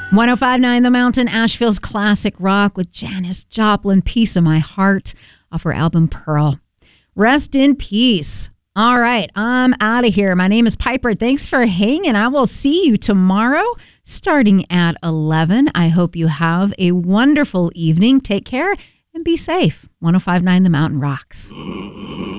105.9 The Mountain, Asheville's classic rock with Janis Joplin, Piece of My Heart, off her album Pearl. Rest in peace. All right, I'm out of here. My name is Piper. Thanks for hanging. I will see you tomorrow starting at 11. I hope you have a wonderful evening. Take care and be safe. 105.9 The Mountain rocks.